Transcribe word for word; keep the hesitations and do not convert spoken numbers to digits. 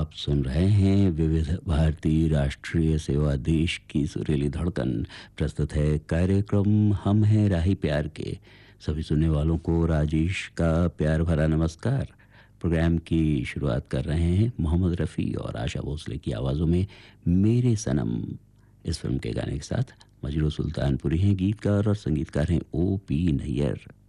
आप सुन रहे हैं विविध भारती राष्ट्रीय सेवा देश की सुरीली धड़कन। प्रस्तुत है कार्यक्रम हम हैं राही प्यार के। सभी सुनने वालों को राजेश का प्यार भरा नमस्कार। प्रोग्राम की शुरुआत कर रहे हैं मोहम्मद रफ़ी और आशा भोसले की आवाज़ों में मेरे सनम इस फिल्म के गाने के साथ। मजरू सुल्तानपुरी हैं गीतकार और संगीतकार हैं ओ पी नैयर।